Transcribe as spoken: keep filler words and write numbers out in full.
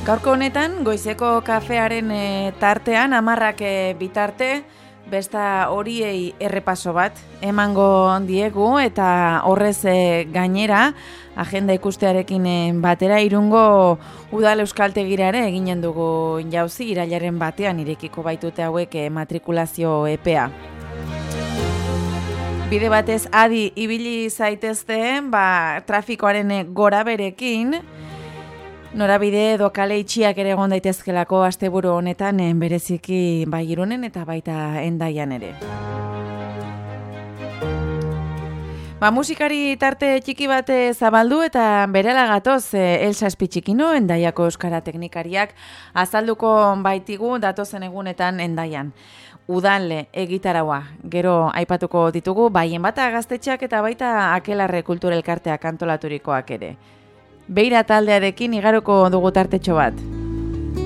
Gaurko honetan, goizeko kafearen e, tartean, amarrak e, bitarte, besta horiei errepaso bat emango diegu eta horrez e, gainera, agenda ikustearekin e, batera Irungo Udal Euskaltegira ere eginen dugu jauzi irailaren batean irekiko baitute hauek e, matrikulazio epea. Bide batez adi ibili zaitezte, ba, trafikoaren e, gora berekin, norabide edo kale itxiak ere egon daitezkelako asteburu honetan en bereziki bai Irunen eta baita Hendaian ere. Ba, musikari tarte txiki bat zabaldu eta berela gatoz Elsa Espitxikino, Hendaiako euskara teknikariak azalduko baitigu datozen egunetan Hendaian. Udale egitaraua, gero aipatuko ditugu, baien bata gaztetxeak eta baita Akelarre Kultura Elkarteak antolaturikoak ere. Beira taldearekin igaroko dugu tartetxo bat.